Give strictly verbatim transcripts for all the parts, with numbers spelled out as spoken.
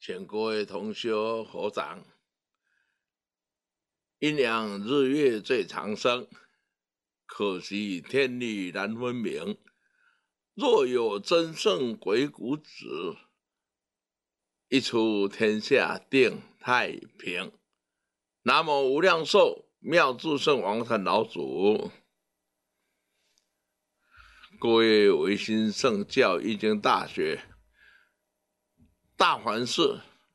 请各位同修合掌。阴阳日月最长生，可惜天理难分明。若有真圣鬼谷子，一出天下定太平。南无无量寿妙智圣王禅老祖。各位维新圣教易经大学大环寺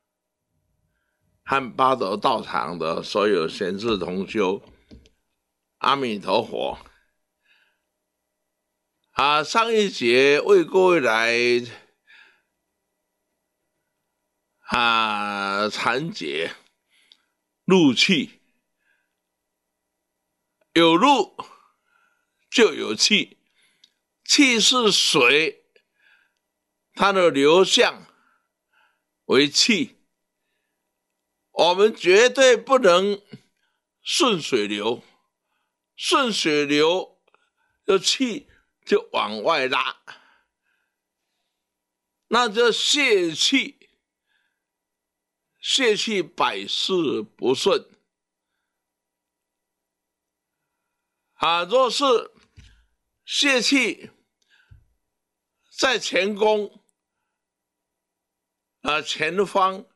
和八德道场的所有贤士同修，阿弥陀佛！啊，上一节为各位来啊阐解入气，有入就有气，气是水，它的流向为气。我们绝对不能顺水流，顺水流的气就往外拉，那就泄气，泄气百事不顺。啊，若是泄气在前宫啊前方，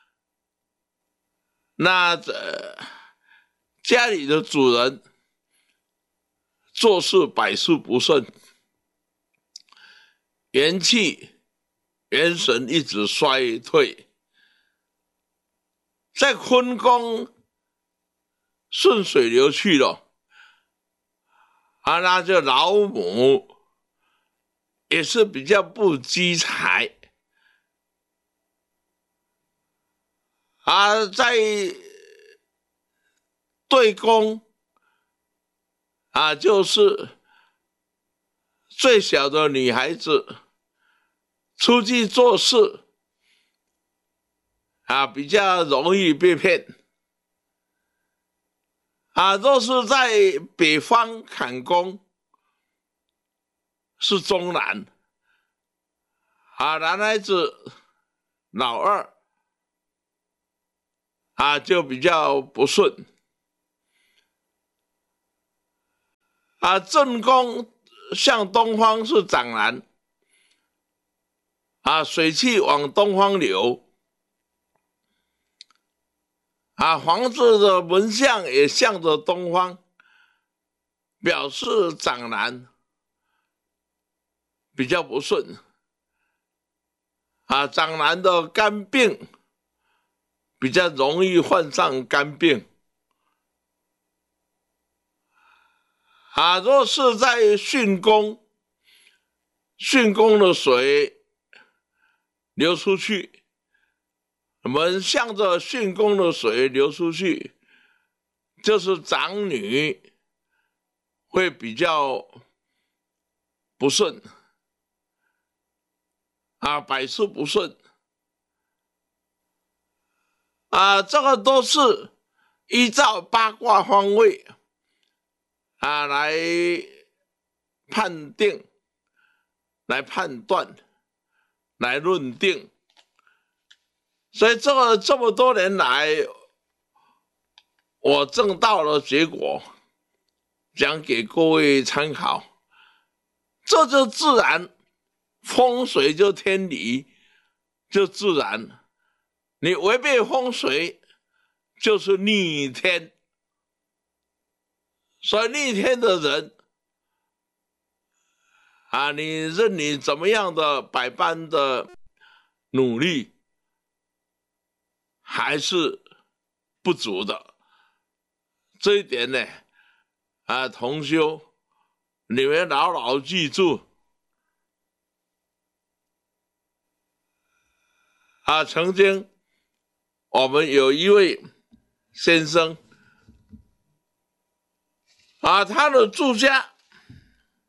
那呃家里的主人做事百事不顺，元气元神一直衰退。在坤宫顺水流去了，啊，那就老母也是比较不积财。啊，在对宫啊，就是最小的女孩子出去做事啊，比较容易被骗。啊，若是在北方坎宫是中男，啊，男孩子老二啊，就比较不顺。啊，正宫向东方是长男，啊，水气往东方流。啊，房子的门向也向着东方，表示长男比较不顺。啊，长男的肝病比较容易患上肝病。啊，若是在巽宫，巽宫的水流出去，我们向着巽宫的水流出去，就是长女会比较不顺，啊，百事不顺。啊，这个都是依照八卦方位啊来判定、来判断、来论定。所以这个这么多年来，我证到了结果，讲给各位参考。这就自然，风水就天理，就自然。你违背风水，就是逆天。所以逆天的人啊，你任你怎么样的百般的努力，还是不足的。这一点呢，啊，同修，你们牢牢记住。啊，曾经我们有一位先生，啊，他的住家